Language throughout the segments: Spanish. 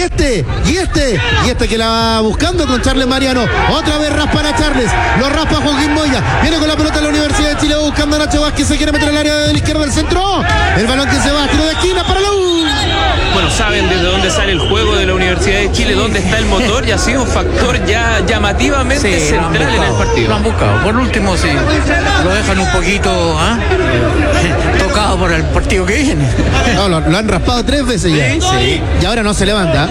y este que la va buscando con Charles Mariano. Otra vez raspan a Charles, lo raspa Joaquín Moya, viene con la pelota de la Universidad de Chile, buscando a Nacho Vázquez, se quiere meter en el área de la izquierda del centro, el balón que se va, tiro de esquina para la U. Bueno, saben desde dónde sale el juego de la Universidad de Chile, dónde está el motor, y ha sido un factor ya llamativamente central en el partido. Lo han buscado, por último sí, lo dejan un poquito tocado por el partido que viene. No, lo han raspado 3 veces ya. Sí. Y ahora no se levanta.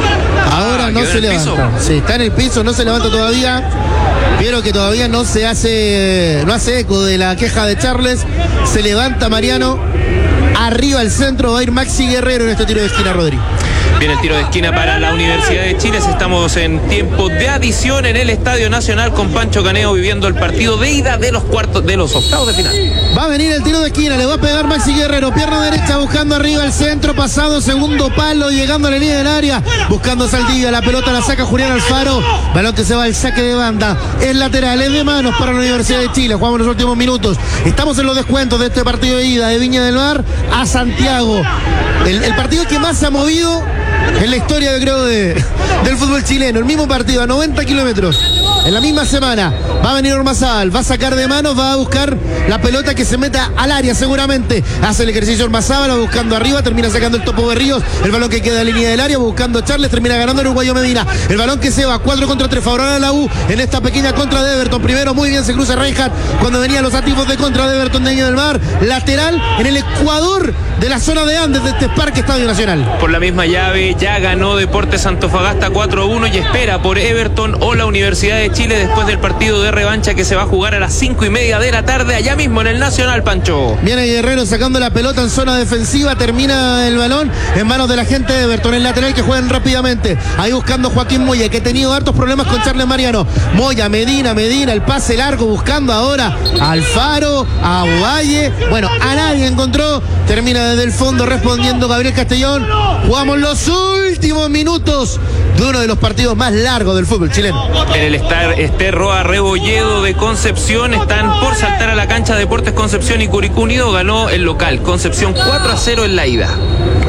Ahora no se levanta. Sí, está en el piso, no se levanta todavía. Pero que todavía no hace eco de la queja de Charles. Se levanta Mariano. Arriba al centro va a ir Maxi Guerrero en este tiro de esquina, Rodri. Viene el tiro de esquina para la Universidad de Chile. Estamos en tiempo de adición en el Estadio Nacional con Pancho Caneo viviendo el partido de ida de los octavos de final. Va a venir el tiro de esquina, le va a pegar Maxi Guerrero, pierna derecha buscando arriba el centro, pasado segundo palo, llegando a la línea del área, buscando Saldivia, la pelota la saca Julián Alfaro, balón que se va al saque de banda, es lateral, es de manos para la Universidad de Chile, jugamos los últimos minutos, estamos en los descuentos de este partido de ida de Viña del Mar a Santiago, el partido que más se ha movido en la historia, yo creo, del fútbol chileno. El mismo partido a 90 kilómetros. En la misma semana va a venir Ormazábal, va a sacar de manos, va a buscar la pelota que se meta al área seguramente. Hace el ejercicio Ormazábal, va buscando arriba, termina sacando el Topo Berríos. El balón que queda en línea del área, buscando Charles, termina ganando el uruguayo Medina. El balón que se va 4 contra 3, favorable a la U en esta pequeña contra de Everton. Primero muy bien se cruza Reinhardt cuando venían los activos de contra de Everton de Viña del Mar. Lateral en el ecuador de la zona de Andes de este Parque Estadio Nacional. Por la misma llave ya ganó Deportes Antofagasta 4-1 y espera por Everton o la Universidad de Chile después del partido de revancha que se va a jugar a las 5:30 de la tarde allá mismo en el Nacional, Pancho. Viene Guerrero sacando la pelota en zona defensiva, termina el balón en manos de la gente de Everton, el lateral que juegan rápidamente, ahí buscando Joaquín Moya, que ha tenido hartos problemas con Charles Mariano. Moya, Medina, el pase largo, buscando ahora a Alfaro, a Ovalle, bueno, a nadie encontró, termina desde el fondo respondiendo Gabriel Castellón. Jugamos los últimos minutos de uno de los partidos más largos del fútbol chileno. En el Ester Roa Rebolledo de Concepción están por saltar a la cancha Deportes Concepción y Curicó Unido. Ganó el local Concepción 4-0 en la ida.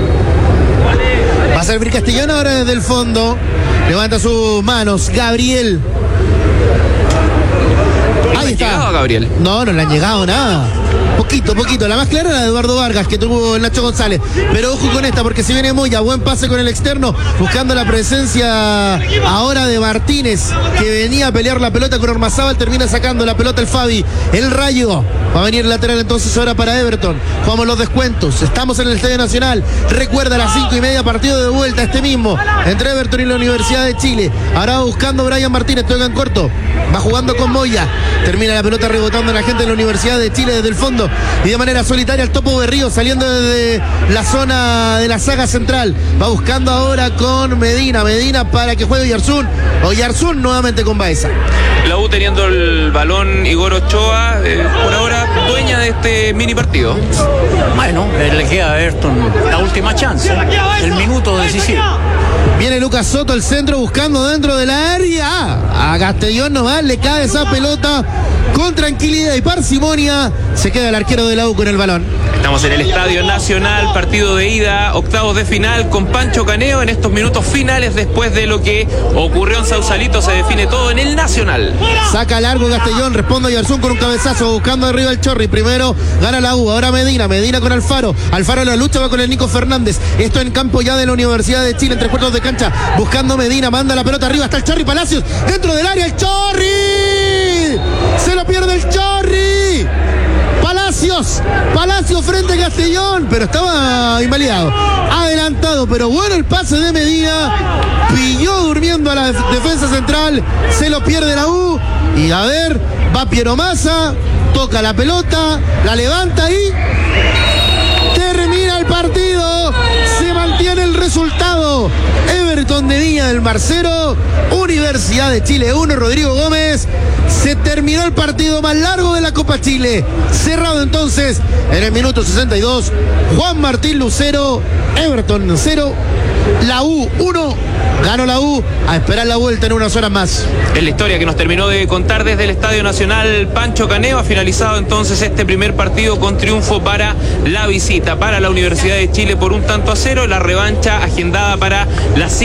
Va a servir Castellón ahora desde el fondo, levanta sus manos Gabriel. Ahí está. ¿Llegado a Gabriel? No le han llegado nada. Poquito. La más clara era de Eduardo Vargas, que tuvo el Nacho González. Pero ojo con esta, porque si viene Moya, buen pase con el externo, buscando la presencia ahora de Martínez, que venía a pelear la pelota con Ormazábal, termina sacando la pelota el Fabi. El Rayo va a venir lateral entonces ahora para Everton. Jugamos los descuentos. Estamos en el Estadio Nacional. Recuerda, a las 5:30, partido de vuelta este mismo, entre Everton y la Universidad de Chile. Ahora va buscando Brian Martínez, toca en corto. Va jugando con Moya. Termina la pelota rebotando a la gente de la Universidad de Chile desde el fondo. Y de manera solitaria el Topo Berrío saliendo desde la zona de la saga central. Va buscando ahora con Medina para que juegue Oyarzún. Oyarzún nuevamente con Baeza. La U teniendo el balón, Igor Ochoa, por ahora dueña de este mini partido. Bueno, le queda a Everton la última chance, el minuto decisivo. Viene Lucas Soto al centro buscando dentro del área. A Castellón nomás le cae esa pelota con tranquilidad y parsimonia. Se queda el arquero de la U con el balón. Estamos en el Estadio Nacional, partido de ida, octavos de final con Pancho Caneo en estos minutos finales después de lo que ocurrió en Sausalito. Se define todo en el Nacional. Saca largo Castellón, responde a Yarzún con un cabezazo, buscando arriba el Chorri. Primero gana la U, ahora Medina con Alfaro. Alfaro en la lucha va con el Nico Fernández. Esto en campo ya de la Universidad de Chile, en 3 cuartos de cancha, buscando Medina, manda la pelota arriba, está el Chorri Palacios, dentro del área el Chorri. Se lo pierde el Chorri. Palacios frente a Castellón, pero estaba invalidado. Adelantado, pero bueno el pase de Medina. Pilló durmiendo a la defensa central. Se lo pierde la U. Y a ver, va Piero Massa, toca la pelota, la levanta y termina el partido. Se mantiene el resultado. Everton de Viña del Mar 0, Universidad de Chile 1, Rodrigo Gómez. Se terminó el partido más largo de la Copa Chile. Cerrado entonces en el minuto 62. Juan Martín Lucero, Everton 0, la U 1. Ganó la U, a esperar la vuelta en unas horas más. Es la historia que nos terminó de contar desde el Estadio Nacional Pancho Caneo. Ha finalizado entonces este primer partido con triunfo para la visita, para la Universidad de Chile por 1-0. La revancha agendada para las